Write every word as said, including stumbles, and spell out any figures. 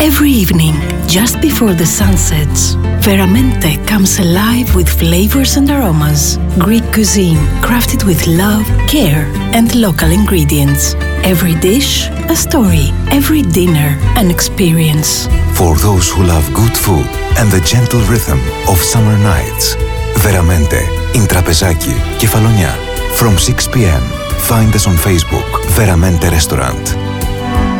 Every evening, just before the sun sets, Veramente comes alive with flavors and aromas. Greek cuisine crafted with love, care, and local ingredients. Every dish, a story. Every dinner, an experience. For those who love good food and the gentle rhythm of summer nights. Veramente in Τραπεζάκι, Κεφαλονιά. From six p m Find us on Facebook, Veramente Restaurant.